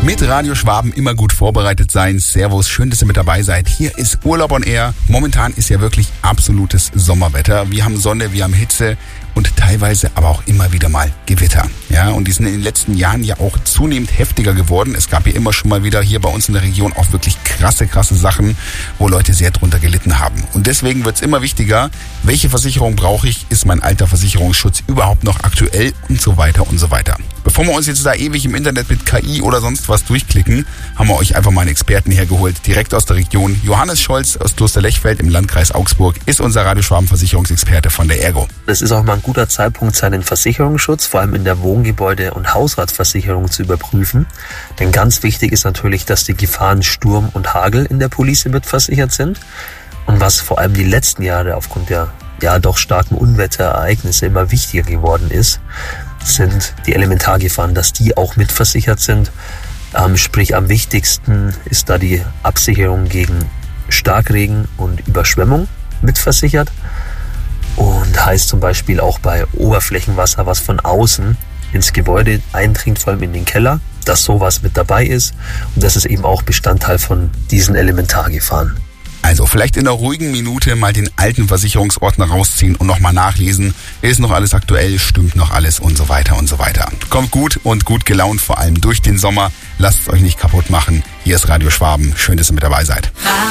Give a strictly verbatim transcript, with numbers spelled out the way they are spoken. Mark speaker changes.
Speaker 1: Mit Radio Schwaben immer gut vorbereitet sein. Servus, schön, dass ihr mit dabei seid. Hier ist Urlaub on Air. Momentan ist ja wirklich absolutes Sommerwetter. Wir haben Sonne, wir haben Hitze und teilweise aber auch immer wieder mal Gewitter. Ja, und die sind in den letzten Jahren ja auch zunehmend heftiger geworden. Es gab ja immer schon mal wieder hier bei uns in der Region auch wirklich krasse, krasse Sachen, wo Leute sehr drunter gelitten haben. Und deswegen wird es immer wichtiger, welche Versicherung brauche ich? Ist mein alter Versicherungsschutz überhaupt noch aktuell? Und so weiter und so weiter. Bevor wir uns jetzt da ewig im Internet mit K I oder sonst was durchklicken, haben wir euch einfach mal einen Experten hergeholt, direkt aus der Region. Johannes Scholz aus Kloster-Lechfeld im Landkreis Augsburg ist unser Radio Schwaben Versicherungsexperte von der ERGO.
Speaker 2: Das ist auch mal ein guter Zeitpunkt, seinen Versicherungsschutz, vor allem in der Wohngebäude- und Hausratsversicherung zu überprüfen. Denn ganz wichtig ist natürlich, dass die Gefahren Sturm und Hagel in der Police mitversichert sind. Und was vor allem die letzten Jahre aufgrund der ja doch starken Unwetterereignisse immer wichtiger geworden ist, sind die Elementargefahren, dass die auch mitversichert sind. Ähm, sprich, am wichtigsten ist da die Absicherung gegen Starkregen und Überschwemmung mitversichert. Und heißt zum Beispiel auch bei Oberflächenwasser, was von außen ins Gebäude eindringt, vor allem in den Keller, dass sowas mit dabei ist. Und das ist eben auch Bestandteil von diesen Elementargefahren.
Speaker 1: Also vielleicht in einer ruhigen Minute mal den alten Versicherungsordner rausziehen und nochmal nachlesen. Ist noch alles aktuell, stimmt noch alles und so weiter und so weiter. Kommt gut und gut gelaunt, vor allem durch den Sommer. Lasst es euch nicht kaputt machen. Hier ist Radio Schwaben. Schön, dass ihr mit dabei seid.